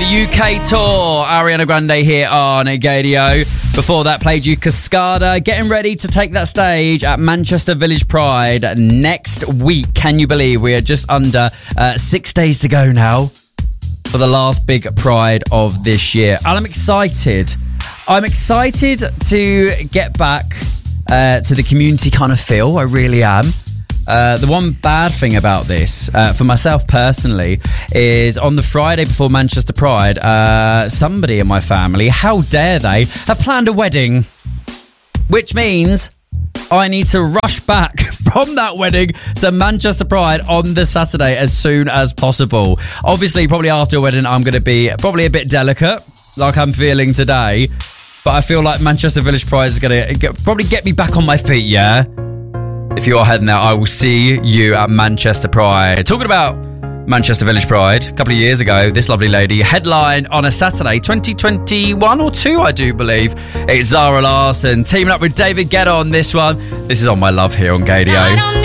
the UK tour. Ariana Grande here on Gadio. Before that, played you Cascada, getting ready to take that stage at Manchester Village Pride next week. Can you believe we are just under 6 days to go now for the last big Pride of this year? And I'm excited. I'm excited to get back to the community kind of feel. I really am. The one bad thing about this, for myself personally, is on the Friday before Manchester Pride, somebody in my family, how dare they, have planned a wedding. Which means I need to rush back from that wedding to Manchester Pride on the Saturday as soon as possible. Obviously, probably after a wedding, I'm going to be probably a bit delicate, like I'm feeling today. But I feel like Manchester Village Pride is going to probably get me back on my feet, yeah? If you are heading there, I will see you at Manchester Pride. Talking about Manchester Village Pride, a couple of years ago, this lovely lady headlined on a Saturday, 2021 or 2, I do believe. It's Zara Larsson teaming up with David Guetta on this one. This is On My Love here on Gadio.